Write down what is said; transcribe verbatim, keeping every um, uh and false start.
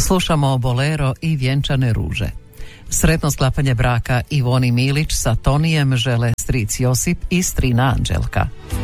Slušamo Bolero i Vjenčane ruže. Sretno sklapanje braka Ivoni Milić sa Tonijem žele stric Josip i strina Anđelka.